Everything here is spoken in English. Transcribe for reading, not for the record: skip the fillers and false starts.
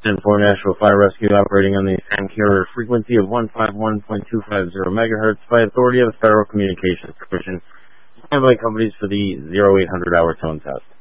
10-4 Nashville Fire Rescue operating on the SAM carrier frequency of 151.250 megahertz by authority of the Federal Communications Commission. Standby companies for the 0800 hour tone test.